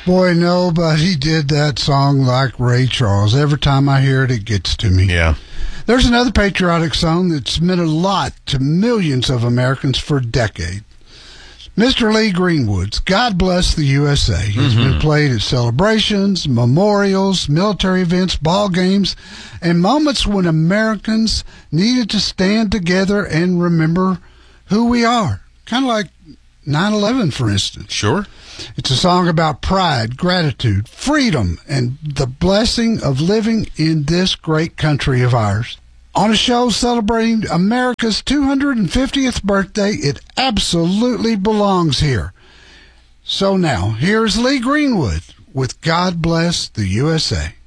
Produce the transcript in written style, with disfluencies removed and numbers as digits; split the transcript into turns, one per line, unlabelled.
Boy, nobody did that song like Ray Charles. Every time I hear it, it gets to me.
Yeah.
There's another patriotic song that's meant a lot to millions of Americans for decades. Mr. Lee Greenwood's God Bless the USA. He's been played at celebrations, memorials, military events, ball games, and moments when Americans needed to stand together and remember who we are. Kind of like 9/11, for instance.
Sure.
It's a song about pride, gratitude, freedom, and the blessing of living in this great country of ours. On a show celebrating America's 250th birthday, it absolutely belongs here. So now, here's Lee Greenwood with God Bless the USA.